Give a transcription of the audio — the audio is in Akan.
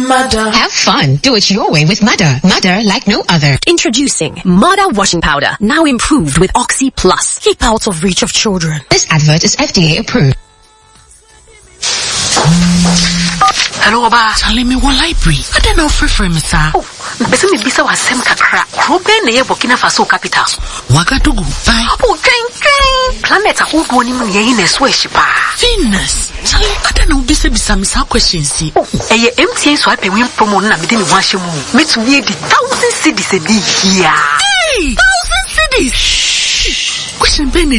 Mother. Have fun. Do it your way with Mother. Mother like no other. Introducing Mother washing powder, now improved with Oxy Plus. Keep out of reach of children. This advert is FDA approved. Hello, Oba. Charlie, me one library. I don't know for me, sir. Oh, but me bisa was sem kakra. Krobe ne ye Burkina Faso capital. Wagadugu. Bye. Oh, train. Planet a whole one in ye in a swish pa. Venus. Charlie, I don't know bisa me questions. Oh, a MTN swipe and win promo na me didn't wash you. Me to be 1,000 cities a day here. Hey, 1,000 cities. Question Benny